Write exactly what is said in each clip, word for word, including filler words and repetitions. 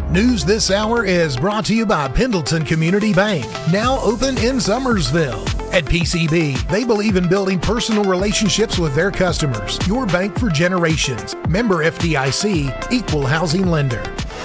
News this hour is brought to you by Pendleton Community Bank, now open in Summersville. At P C B, they believe in building personal relationships with their customers. Your bank for generations. Member F D I C, Equal Housing Lender.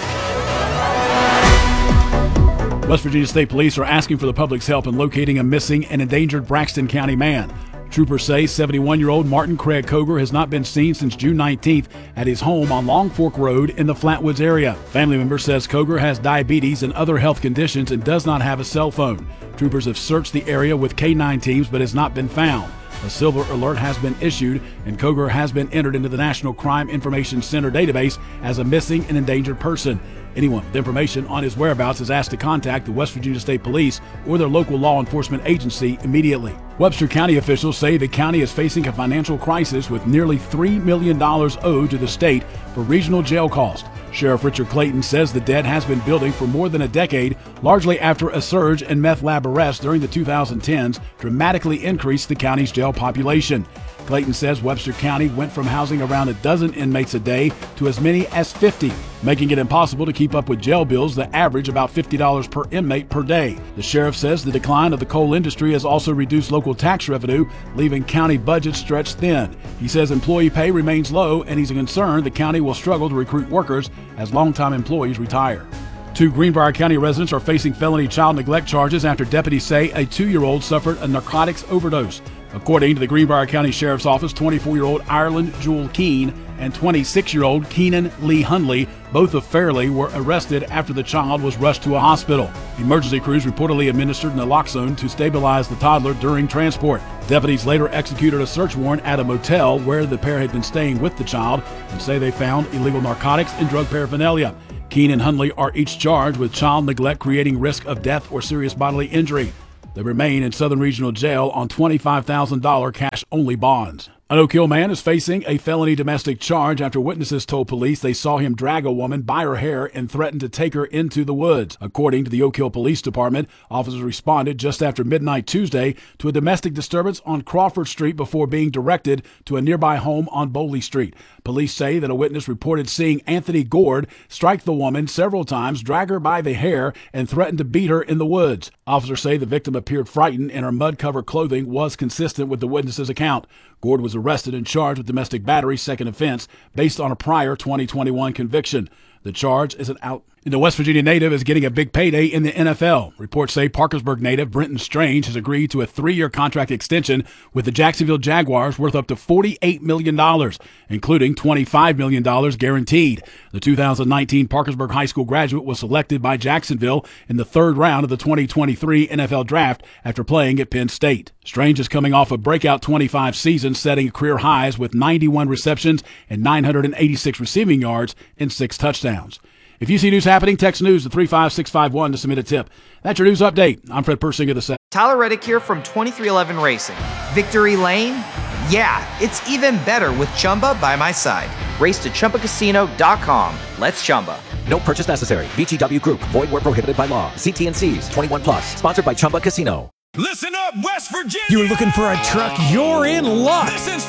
West Virginia State Police are asking for the public's help in locating a missing and endangered Braxton County man. Troopers say seventy-one-year-old Martin Craig Coger has not been seen since June nineteenth at his home on Long Fork Road in the Flatwoods area. Family member says Coger has diabetes and other health conditions and does not have a cell phone. Troopers have searched the area with K nine teams but has not been found. A silver alert has been issued, and Coger has been entered into the National Crime Information Center database as a missing and endangered person. Anyone with information on his whereabouts is asked to contact the West Virginia State Police or their local law enforcement agency immediately. Webster County officials say the county is facing a financial crisis with nearly three million dollars owed to the state for regional jail costs. Sheriff Richard Clayton says the debt has been building for more than a decade, largely after a surge in meth lab arrests during the two thousand tens dramatically increased the county's jail population. Clayton says Webster County went from housing around a dozen inmates a day to as many as fifty, making it impossible to keep up with jail bills that average about fifty dollars per inmate per day. The sheriff says the decline of the coal industry has also reduced local tax revenue, leaving county budgets stretched thin. He says employee pay remains low, and he's concerned the county will struggle to recruit workers as longtime employees retire. Two Greenbrier County residents are facing felony child neglect charges after deputies say a two-year-old suffered a narcotics overdose. According to the Greenbrier County Sheriff's Office, twenty-four-year-old Ireland Jewel Keene and twenty-six-year-old Keenan Lee Hundley, both of Fairleigh, were arrested after the child was rushed to a hospital. Emergency crews reportedly administered naloxone to stabilize the toddler during transport. Deputies later executed a search warrant at a motel where the pair had been staying with the child and say they found illegal narcotics and drug paraphernalia. Keene and Hundley are each charged with child neglect creating risk of death or serious bodily injury. They remain in Southern Regional Jail on twenty-five thousand dollars cash-only bonds. An Oak Hill man is facing a felony domestic charge after witnesses told police they saw him drag a woman by her hair and threaten to take her into the woods. According to the Oak Hill Police Department, officers responded just after midnight Tuesday to a domestic disturbance on Crawford Street before being directed to a nearby home on Bowley Street. Police say that a witness reported seeing Anthony Gord strike the woman several times, drag her by the hair, and threaten to beat her in the woods. Officers say the victim appeared frightened and her mud-covered clothing was consistent with the witness's account. Gord was arrested and charged with domestic battery, second offense, based on a prior twenty twenty-one conviction. The charge is an out. The West Virginia native is getting a big payday in the N F L. Reports say Parkersburg native Brenton Strange has agreed to a three-year contract extension with the Jacksonville Jaguars worth up to forty-eight million dollars, including twenty-five million dollars guaranteed. The two thousand nineteen Parkersburg High School graduate was selected by Jacksonville in the third round of the twenty twenty-three N F L Draft after playing at Penn State. Strange is coming off a breakout twenty-five season, setting career highs with ninety-one receptions and nine hundred eighty-six receiving yards and six touchdowns. If you see news happening, text news to three five six five one to submit a tip. That's your news update. I'm Fred Persinger the second. Tyler Reddick here from twenty-three eleven Racing. Victory Lane? Yeah, it's even better with Chumba by my side. Race to Chumba Casino dot com. Let's Chumba. No purchase necessary. V G W Group. Void where prohibited by law. See T and C's. twenty-one plus. Sponsored by Chumba Casino. Listen up, West Virginia! You're looking for a truck? You're in luck! Listen